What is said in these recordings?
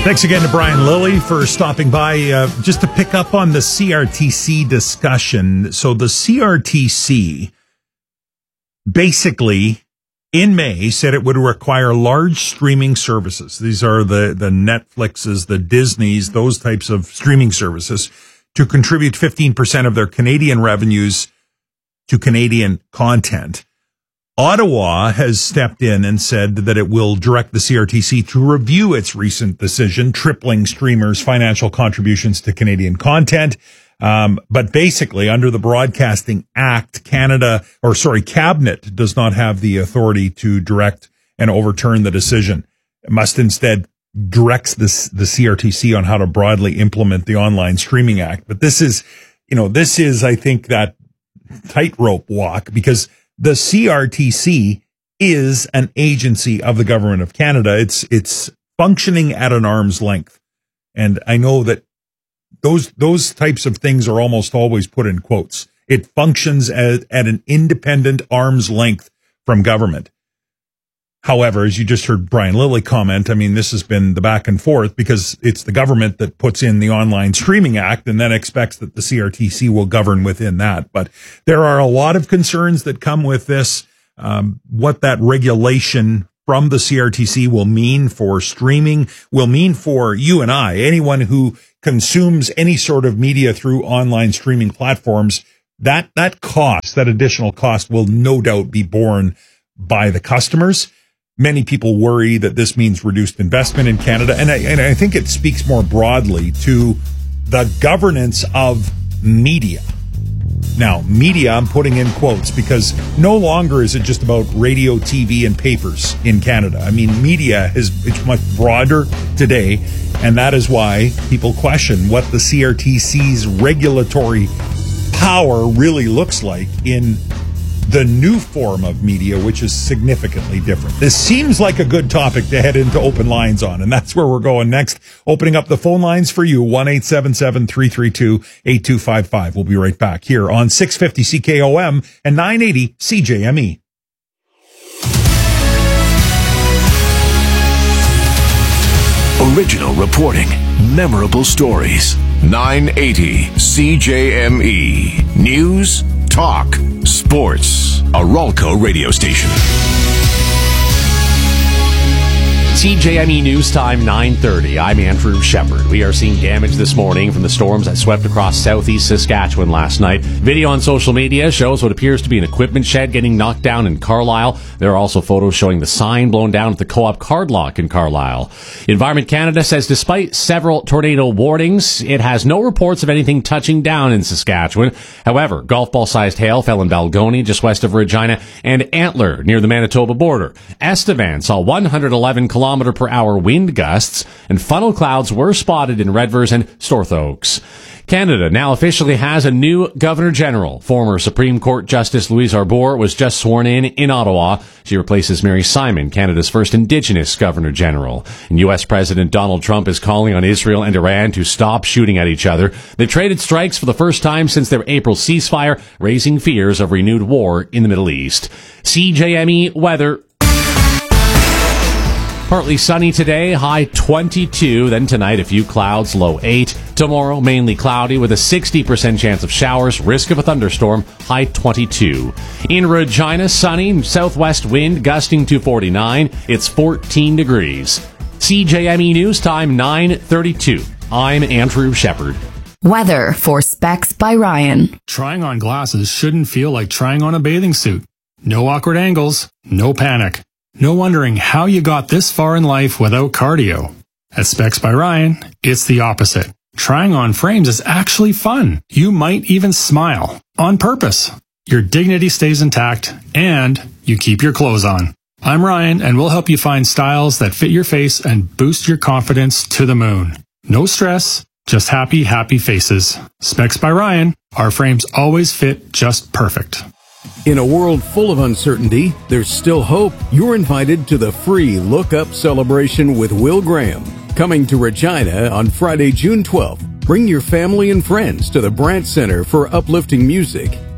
Thanks again to Brian Lilly for stopping by. Just to pick up on the CRTC discussion. So the CRTC basically in May said it would require large streaming services. These are the Netflixes, the Disneys, those types of streaming services to contribute 15% of their Canadian revenues to Canadian content. Ottawa has stepped in and said that it will direct the CRTC to review its recent decision, tripling streamers' financial contributions to Canadian content. But basically, under the Broadcasting Act, Cabinet does not have the authority to direct and overturn the decision. It must instead directs the CRTC on how to broadly implement the Online Streaming Act. But this is, I think, that tightrope walk, because the CRTC is an agency of the government of Canada. It's functioning at an arm's length. And I know that those types of things are almost always put in quotes. It functions at an independent arm's length from government. However, as you just heard Brian Lilly comment, I mean, this has been the back and forth because it's the government that puts in the Online Streaming Act and then expects that the CRTC will govern within that. But there are a lot of concerns that come with this, what that regulation from the CRTC will mean for streaming, will mean for you and I, anyone who consumes any sort of media through online streaming platforms. That cost, that additional cost, will no doubt be borne by the customers. Many people worry that this means reduced investment in Canada, and I think it speaks more broadly to the governance of media. Now, media, I'm putting in quotes because no longer is it just about radio, TV, and papers in Canada. I mean, media it's much broader today, and that is why people question what the CRTC's regulatory power really looks like in the new form of media, which is significantly different. This seems like a good topic to head into open lines on, and that's where we're going next. Opening up the phone lines for you, 1-877-332-8255. We'll be right back here on 650 CKOM and 980 CJME. Original reporting, memorable stories. 980 CJME. News, talk, sports. A Ralco radio station. CJME News Time, 9:30. I'm Andrew Shepard. We are seeing damage this morning from the storms that swept across southeast Saskatchewan last night. Video on social media shows what appears to be an equipment shed getting knocked down in Carlisle. There are also photos showing the sign blown down at the Co-op Card Lock in Carlisle. Environment Canada says despite several tornado warnings, it has no reports of anything touching down in Saskatchewan. However, golf ball-sized hail fell in Balgony, just west of Regina, and Antler, near the Manitoba border. Estevan saw 111 km/h wind gusts, and funnel clouds were spotted in Redvers and Storthoaks. Canada now officially has a new Governor General. Former Supreme Court Justice Louise Arbour was just sworn in Ottawa. She replaces Mary Simon, Canada's first Indigenous Governor General. And U.S. President Donald Trump is calling on Israel and Iran to stop shooting at each other. They've traded strikes for the first time since their April ceasefire, raising fears of renewed war in the Middle East. CJME weather. Partly sunny today, high 22. Then tonight, a few clouds, low 8. Tomorrow, mainly cloudy with a 60% chance of showers, risk of a thunderstorm, high 22. In Regina, sunny, southwest wind gusting to 49. It's 14 degrees. CJME News Time, 9:32. I'm Andrew Shepard. Weather for Specs by Ryan. Trying on glasses shouldn't feel like trying on a bathing suit. No awkward angles, no panic. No wondering how you got this far in life without cardio. At Specs by Ryan, it's the opposite. Trying on frames is actually fun. You might even smile. On purpose. Your dignity stays intact, and you keep your clothes on. I'm Ryan, and we'll help you find styles that fit your face and boost your confidence to the moon. No stress, just happy, happy faces. Specs by Ryan. Our frames always fit just perfect. In a world full of uncertainty, there's still hope. You're invited to the free Look Up celebration with Will Graham. Coming to Regina on Friday, June 12th. Bring your family and friends to the Brandt Center for uplifting music,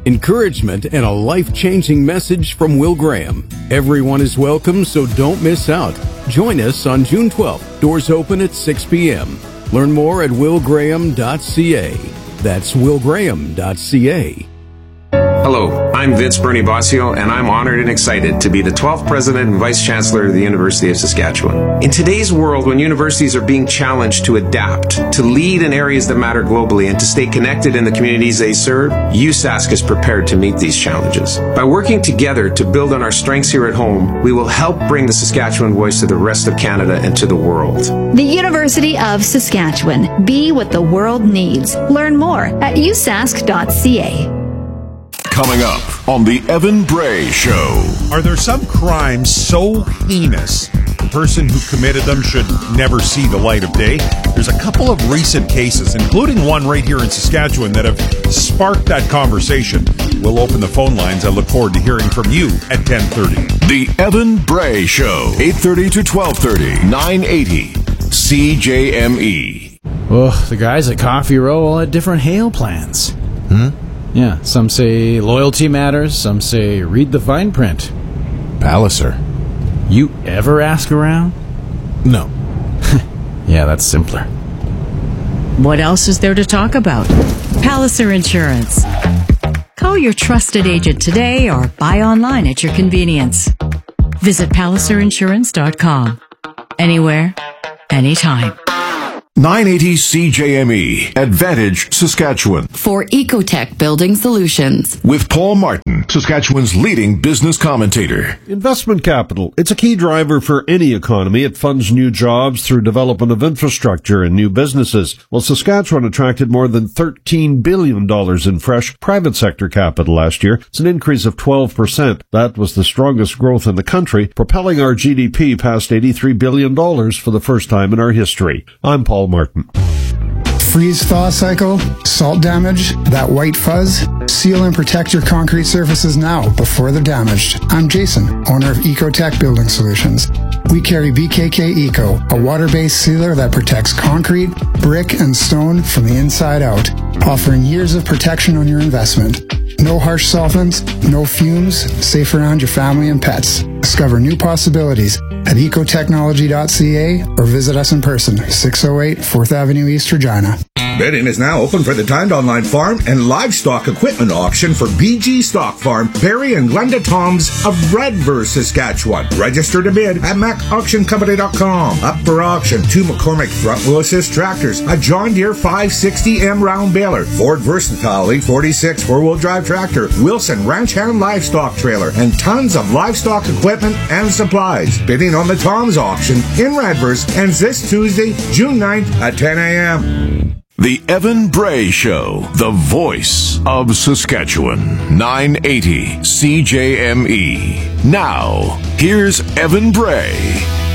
encouragement, and a life-changing message from Will Graham. Everyone is welcome, so don't miss out. Join us on June 12th. Doors open at 6 p.m. Learn more at willgraham.ca. That's willgraham.ca. Hello, I'm Vince Bernie Bossio, and I'm honored and excited to be the 12th President and Vice Chancellor of the University of Saskatchewan. In today's world, when universities are being challenged to adapt, to lead in areas that matter globally, and to stay connected in the communities they serve, USask is prepared to meet these challenges. By working together to build on our strengths here at home, we will help bring the Saskatchewan voice to the rest of Canada and to the world. The University of Saskatchewan. Be what the world needs. Learn more at usask.ca. Coming up on the Evan Bray Show. Are there some crimes so heinous the person who committed them should never see the light of day? There's a couple of recent cases, including one right here in Saskatchewan, that have sparked that conversation. We'll open the phone lines. I look forward to hearing from you at 10:30. The Evan Bray Show, 8:30 to 12:30, 980 CJME. Well, the guys at Coffee Row all had different hail plans. Yeah, some say loyalty matters, some say read the fine print. Palliser. You ever ask around? No. Yeah, that's simpler. What else is there to talk about? Palliser Insurance. Call your trusted agent today or buy online at your convenience. Visit palliserinsurance.com. Anywhere, anytime. 980 CJME, Advantage, Saskatchewan. For Ecotech Building Solutions. With Paul Martin, Saskatchewan's leading business commentator. Investment capital. It's a key driver for any economy. It funds new jobs through development of infrastructure and new businesses. Well, Saskatchewan attracted more than $13 billion in fresh private sector capital last year. It's an increase of 12%. That was the strongest growth in the country, propelling our GDP past $83 billion for the first time in our history. I'm Paul Martin. Freeze-thaw cycle, salt damage, that white fuzz. Seal and protect your concrete surfaces now before they're damaged. I'm Jason, owner of Ecotech Building Solutions. We carry BKK Eco, a water-based sealer that protects concrete, brick, and stone from the inside out, offering years of protection on your investment. No harsh solvents, no fumes, safe around your family and pets. Discover new possibilities at ecotechnology.ca or visit us in person, 608 4th Avenue East, Regina. Bidding is now open for the timed online farm and livestock equipment auction for BG Stock Farm, Barrie and Glenda Toms of Redverse, Saskatchewan. Register to bid at macauctioncompany.com. Up for auction, 2 McCormick front wheel assist tractors, a John Deere 560M round baler, Ford Versatile 846 4-wheel drive tractor, Wilson Ranch Hand livestock trailer, and tons of livestock equipment and supplies. Bidding on the Toms auction in Redverse ends this Tuesday, June 9th at 10 a.m. The Evan Bray Show, the voice of Saskatchewan, 980 CJME. Now, here's Evan Bray.